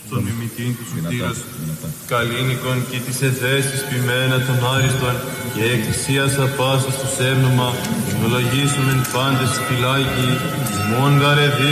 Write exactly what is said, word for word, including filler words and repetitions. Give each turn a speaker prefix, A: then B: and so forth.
A: στον μιμητήν του σωτήρος, καλήνικον και τις εδέσεις ποιμένα των άριστον, και εκκλησίας απάσας του σέρνομα, ευλογήσομεν πάντες φυλάκοι, ημών γαρε